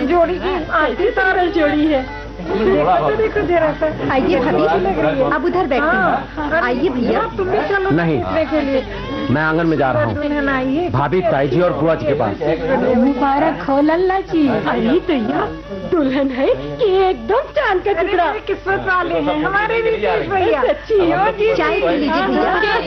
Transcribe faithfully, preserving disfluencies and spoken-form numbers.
जोड़ी की आधी सारा जोड़ी है। देखो देखो जरा सा। आइए भाभी, अब उधर बैठिए। आइए भैया। तुम भी चलो नहीं के लिए। मैं आंगन में जा रहा हूँ भाभी, ताई जी और बुआ जी के पास। मुबारक हो लल्ला जी। अरे भैया दुल्हन है कि एकदम चांद का टुकड़ा। किस्मत वाले हैं हमारे भी भैया। सच्ची हो जी। चाय पी लीजिए भैया।